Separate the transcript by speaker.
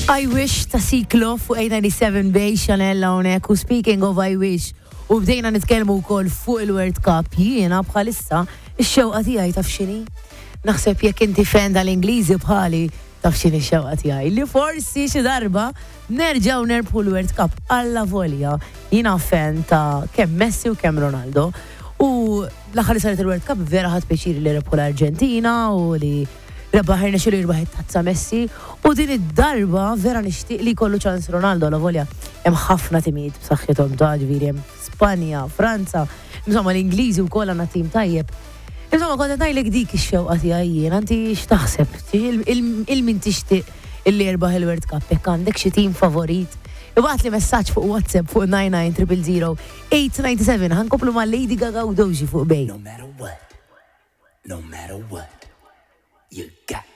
Speaker 1: I wish ta' siklo fuq 897 bej Chanel hawnhekk u speaking of I wish u bdejna nitkellmu wkoll fuq il-World Cup jiena bħalissa ix-xewqa tiegħi taf x'inhi. Naħseb jekk inti fan tal-Ingliżi bħali taf x'inhi x-xewqa tiegħi li forsi xi darba nerġgħu nerbħu l-World Cup alla volja jiena fan ta' kemm Messi u kemm Ronaldo u l-aħħar li saret il-World Cup vera ħadd pjaċiri li rebħu l-Arġentina u li rebbaħ xilu jirbaħ it-tazza Messi u din id-darba vera nixtieq li kollu ċans Ronaldo la volja hemm ħafna timijiet b'saħħithom ta' ġifieri hemm Spanja, Franza, insomma l-Ingliżi wkoll għandna tim tajjeb. Insomma kont ngħidlek dik ix-xewqa tiegħi jien, anti x'taħseb? Il-min tixtieq illi jirbaħ il-World Cup jekk għandek xi tim favorit. Ibgħat li messaġġ fuq WhatsApp fuq 99000 ħankomplu ma' Lady Gaga u Doji fuq bej.
Speaker 2: No matter what, you got